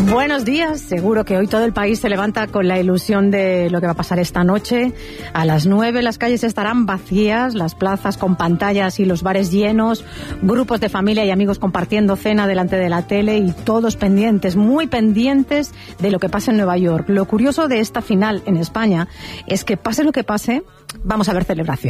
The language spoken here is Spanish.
Buenos días, seguro que hoy todo el país se levanta con la ilusión de lo que va a pasar esta noche. A las 9 las calles estarán vacías, las plazas con pantallas y los bares llenos, grupos de familia y amigos compartiendo cena delante de la tele y todos pendientes, muy pendientes de lo que pasa en Nueva York. Lo curioso de esta final en España es que pase lo que pase, vamos a ver celebración.